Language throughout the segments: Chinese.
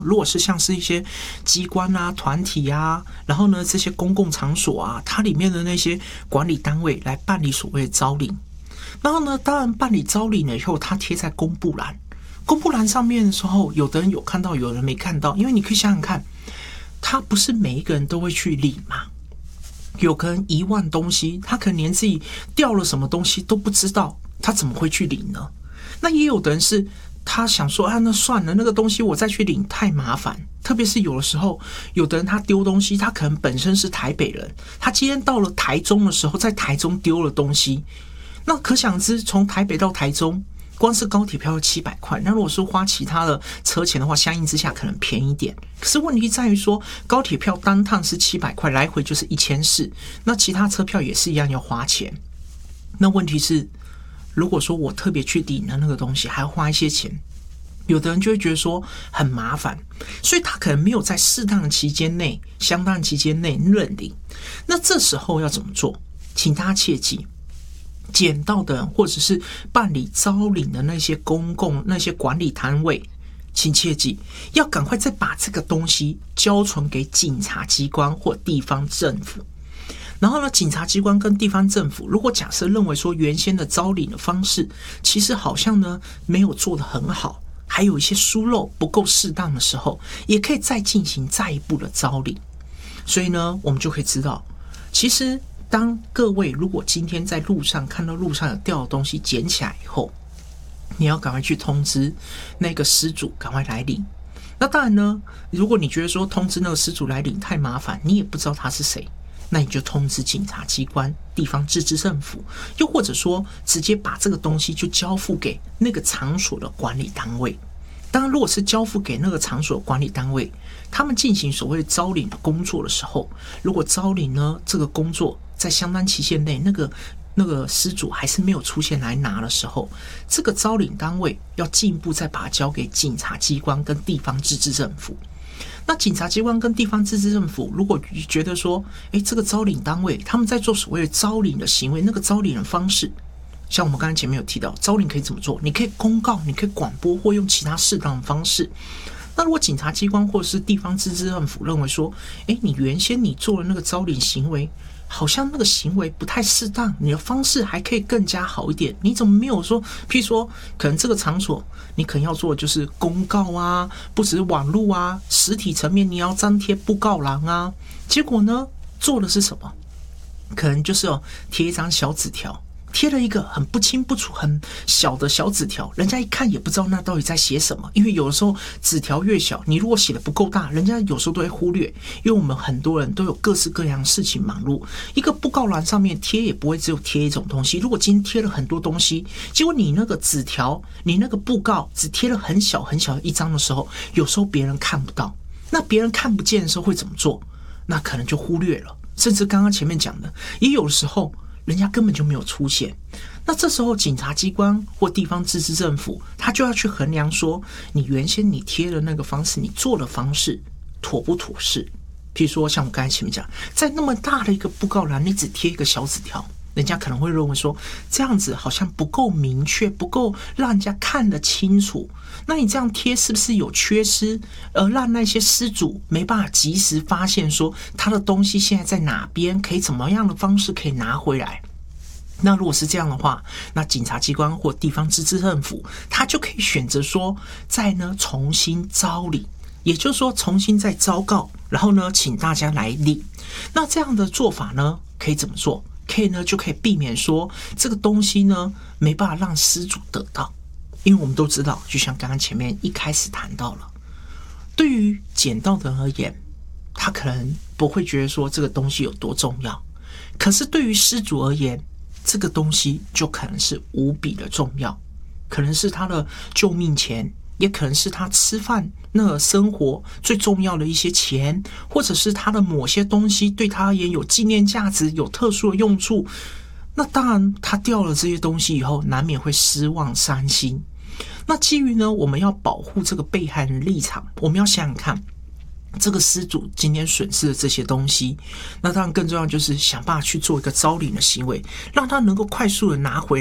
如果是像是一些机关啊、团体啊，然后呢这些公共场所啊，它里面的那些管理单位来办理所谓的招领，然后呢，当然办理招领了以后，它贴在公布栏，公布栏上面的时候，有的人有看到，有人没看到，因为你可以想想看，他不是每一个人都会去领嘛。有可能遗忘东西，他可能连自己掉了什么东西都不知道，他怎么会去领呢？那也有的人是他想说啊，那算了，那个东西我再去领太麻烦。特别是有的时候，有的人他丢东西，他可能本身是台北人，他今天到了台中的时候，在台中丢了东西，那可想知从台北到台中，光是高铁票要700块，那如果是花其他的车钱的话，相应之下可能便宜点。可是问题在于说，高铁票单趟是700块，来回就是1400，那其他车票也是一样要花钱。那问题是，如果说我特别去领了那个东西，还要花一些钱，有的人就会觉得说很麻烦，所以他可能没有在适当的期间内、相当的期间内认领。那这时候要怎么做？请大家切记。捡到的人或者是办理招领的那些公共那些管理单位，请切记要赶快再把这个东西交存给警察机关或地方政府。然后呢，警察机关跟地方政府如果假设认为说原先的招领的方式其实好像呢没有做得很好，还有一些疏漏不够适当的时候，也可以再进行再一步的招领。所以呢，我们就可以知道，其实当各位如果今天在路上看到路上有掉的东西捡起来以后，你要赶快去通知那个失主赶快来领。那当然呢，如果你觉得说通知那个失主来领太麻烦，你也不知道他是谁，那你就通知警察机关、地方自治政府，又或者说直接把这个东西就交付给那个场所的管理单位。当然，如果是交付给那个场所的管理单位，他们进行所谓招领的工作的时候，如果招领呢这个工作在相当期限内，那个失主还是没有出现来拿的时候，这个招领单位要进一步再把它交给警察机关跟地方自治政府。那警察机关跟地方自治政府如果觉得说，这个招领单位他们在做所谓的招领的行为，那个招领的方式，像我们刚才前面有提到，招领可以怎么做？你可以公告，你可以广播，或用其他适当的方式。那如果警察机关或者是地方自治政府认为说，你原先你做的那个招领行为，好像那个行为不太适当，你的方式还可以更加好一点，你怎么没有说，譬如说可能这个场所你可能要做的就是公告啊，不只是网络啊，实体层面你要张贴布告栏啊，结果呢做的是什么？可能就是贴一张小纸条，贴了一个很不清不楚很小的小纸条，人家一看也不知道那到底在写什么，因为有的时候纸条越小，你如果写的不够大，人家有时候都会忽略，因为我们很多人都有各式各样的事情忙碌，一个布告栏上面贴也不会只有贴一种东西，如果今天贴了很多东西，结果你那个纸条你那个布告只贴了很小很小的一张的时候，有时候别人看不到，那别人看不见的时候会怎么做？那可能就忽略了，甚至刚刚前面讲的，也有的时候人家根本就没有出现。那这时候警察机关或地方自治政府，他就要去衡量说，你原先你贴的那个方式，你做的方式妥不妥适。譬如说像我刚才前面讲，在那么大的一个布告栏，你只贴一个小纸条，人家可能会认为说，这样子好像不够明确，不够让人家看得清楚。那你这样贴是不是有缺失，让那些失主没办法及时发现说他的东西现在在哪边，可以怎么样的方式可以拿回来？那如果是这样的话，那警察机关或地方自治政府，他就可以选择说，再呢重新招领，也就是说重新再昭告，然后呢请大家来领。那这样的做法呢，可以怎么做？可以呢就可以避免说这个东西呢没办法让失主得到。因为我们都知道，就像刚刚前面一开始谈到了，对于捡到的人而言，他可能不会觉得说这个东西有多重要，可是对于失主而言，这个东西就可能是无比的重要，可能是他的救命钱，也可能是他吃饭那个生活最重要的一些钱，或者是他的某些东西对他而言有纪念价值，有特殊的用处。那当然他掉了这些东西以后，难免会失望伤心。那基于呢我们要保护这个被害人的立场，我们要想想看，这个失主今天损失的这些东西，那当然更重要就是想办法去做一个招领的行为，让他能够快速的拿回来，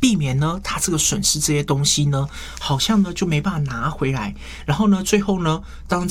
避免呢他这个损失这些东西呢，好像呢就没办法拿回来。然后呢，最后呢，当